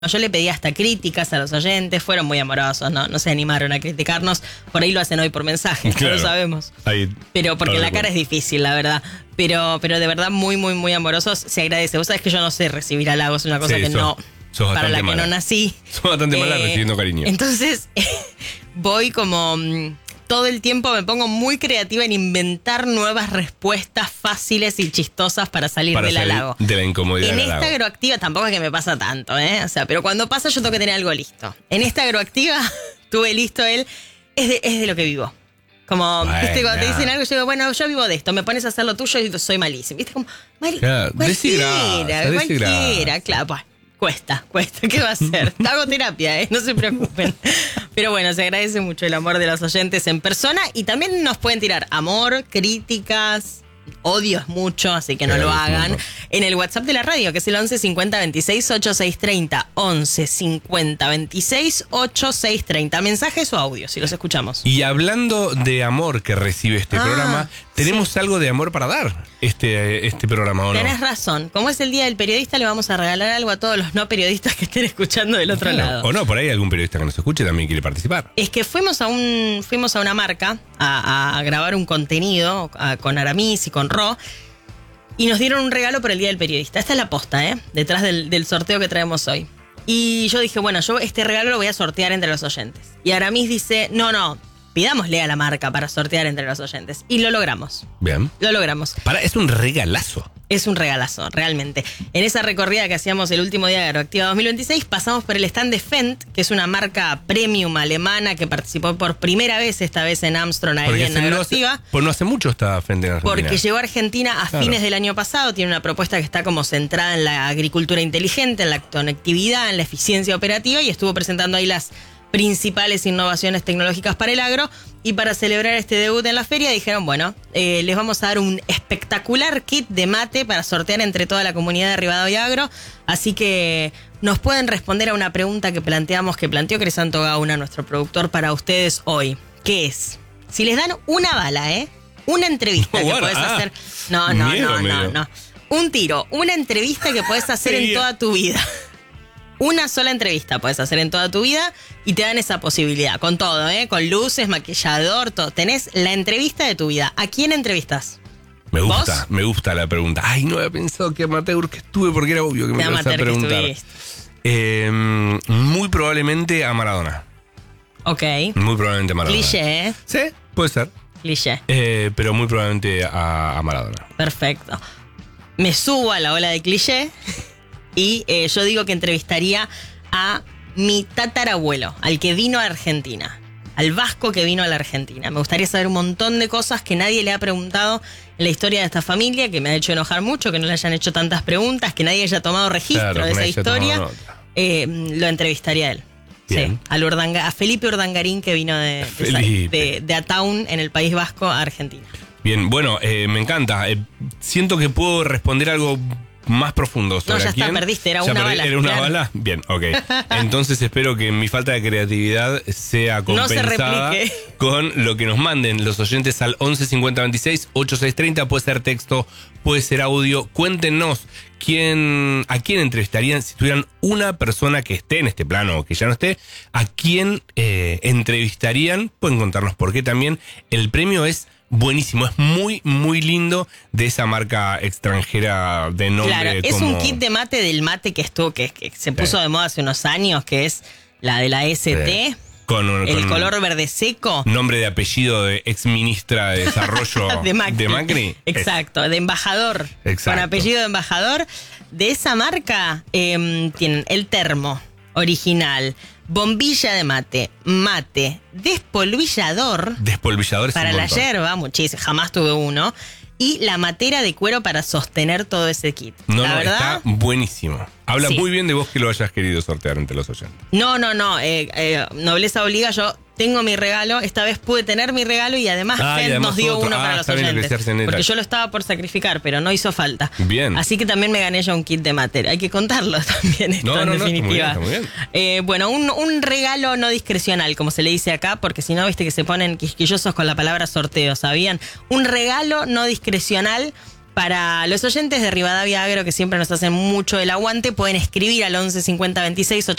Yo le pedí hasta críticas a los oyentes, fueron muy amorosos, no se animaron a criticarnos. Por ahí lo hacen hoy por mensaje, Claro. no lo sabemos. Ahí, Pero porque ahora la cara es difícil, la verdad. Pero de verdad muy, muy, muy amorosos. Se agradece. Vos sabés que yo no sé recibir halagos, es una cosa Sí, que sos para bastante la que mala. no nací. Sos bastante mala recibiendo cariño. Entonces, voy como... todo el tiempo me pongo muy creativa en inventar nuevas respuestas fáciles y chistosas para salir del halago. De la incomodidad En del esta halago. agroactiva tampoco es que me pasa tanto, ¿eh? O sea, pero cuando pasa yo tengo que tener algo listo. En esta agroactiva tuve listo es de lo que vivo. Como, Bueno. ¿viste? Cuando te dicen algo, yo digo, bueno, yo vivo de esto, me pones a hacer lo tuyo y soy malísimo. ¿Viste? Como, Claro, decí gracias, decí cualquiera, gracias. claro, pues. Cuesta. ¿Qué va a hacer? Hago terapia, no se preocupen. Pero bueno, se agradece mucho el amor de los oyentes en persona y también nos pueden tirar amor, críticas, odios mucho, así que no lo hagan. En el WhatsApp de la radio, que es el 11 50 26 8630. 11 50 26 8630. Mensajes o audios, si los escuchamos. Y hablando de amor que recibe este programa, tenemos algo de amor para dar este programa, ¿o no? Tenés razón. Como es el Día del Periodista, le vamos a regalar algo a todos los no periodistas que estén escuchando del otro lado. O no, por ahí algún periodista que nos escuche también quiere participar. Es que fuimos a una marca a grabar un contenido con Aramis y con Ro y nos dieron un regalo por el Día del Periodista. Esta es la posta, detrás del sorteo que traemos hoy. Y yo dije, bueno, yo este regalo lo voy a sortear entre los oyentes. Y Aramis dice, no, pidámosle a la marca para sortear entre los oyentes. Y lo logramos. Bien. Lo logramos. Es un regalazo. Es un regalazo, realmente. En esa recorrida que hacíamos el último día de Agroactiva 2026, pasamos por el stand de Fendt, que es una marca premium alemana que participó por primera vez, esta vez en Armstrong, ahí en Agroactiva. Pues no hace mucho está Fendt en Argentina. Porque llegó a Argentina a fines del año pasado, tiene una propuesta que está como centrada en la agricultura inteligente, en la conectividad, en la eficiencia operativa, y estuvo presentando ahí las principales innovaciones tecnológicas para el agro. Y para celebrar este debut en la feria dijeron, bueno, les vamos a dar un espectacular kit de mate para sortear entre toda la comunidad de Rivadavia Agro. Así que nos pueden responder a una pregunta que planteó Cresanto Gauna, nuestro productor, para ustedes hoy. ¿Qué es? Si les dan una bala, una entrevista que podés hacer... No. Un tiro, una entrevista que podés hacer en toda tu vida. Una sola entrevista puedes hacer en toda tu vida y te dan esa posibilidad. Con todo, con luces, maquillador, todo. Tenés la entrevista de tu vida. ¿A quién entrevistas? Me gusta la pregunta. Ay, no había pensado que amateur que estuve porque era obvio que me ibas a preguntar. Muy probablemente a Maradona. Ok. Muy probablemente a Maradona. Cliché, ¿eh? Sí, puede ser. Cliché. Pero muy probablemente a Maradona. Perfecto. Me subo a la ola de cliché. Y yo digo que entrevistaría a mi tatarabuelo, al que vino a Argentina, al vasco que vino a la Argentina. Me gustaría saber un montón de cosas que nadie le ha preguntado en la historia de esta familia, que me ha hecho enojar mucho, que no le hayan hecho tantas preguntas, que nadie haya tomado registro de esa historia. Lo entrevistaría a él. Bien. Sí, a Felipe Urdangarín, que vino de Ataun, en el País Vasco, a Argentina. Bien, bueno, me encanta. Siento que puedo responder algo más profundo sobre no, ya quién. Está, perdiste, era una bala. ¿Era una claro. bala? Bien, ok. Entonces espero que mi falta de creatividad sea compensada con lo que nos manden los oyentes al 11 50 26 8630. Puede ser texto, puede ser audio. Cuéntenos a quién entrevistarían si tuvieran una persona que esté en este plano o que ya no esté. ¿A quién entrevistarían? Pueden contarnos por qué también. El premio es buenísimo, es muy, muy lindo, de esa marca extranjera de nombre. Claro, es un kit de mate del mate que se puso de moda hace unos años, que es la de la ST. Con color verde seco. Nombre de apellido de ex ministra de Desarrollo de Macri. Exacto, de embajador. Exacto. Con apellido de embajador. De esa marca tienen el termo original, bombilla de mate, despolvillador. Despolvillador para la yerba, muchísimo, jamás tuve uno. Y la matera de cuero para sostener todo ese kit. La verdad, está buenísimo. Habla muy bien de vos que lo hayas querido sortear entre los oyentes. No. Nobleza obliga, yo tengo mi regalo. Esta vez pude tener mi regalo y además Fendt nos dio uno para los oyentes. Porque yo lo estaba por sacrificar, pero no hizo falta. Bien. Así que también me gané yo un kit de matera. Hay que contarlo también esto, en definitiva. Está muy bien. Bueno, un regalo no discrecional, como se le dice acá, porque si no, viste que se ponen quisquillosos con la palabra sorteo, ¿sabían? Un regalo no discrecional Para los oyentes de Rivadavia Agro, que siempre nos hacen mucho el aguante, pueden escribir al 11 50 26